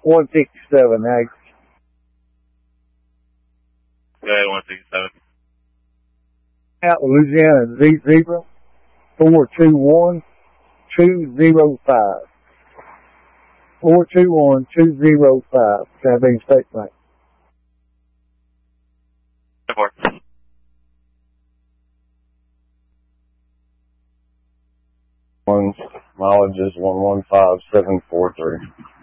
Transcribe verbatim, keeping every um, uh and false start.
one sixty-seven, Ag. Go ahead, one sixty-seven. Out Louisiana, Z Zebra, four two one, two zero five. four two one, two zero five. Sabine State Bank. Report. One mileage is one one five seven four three.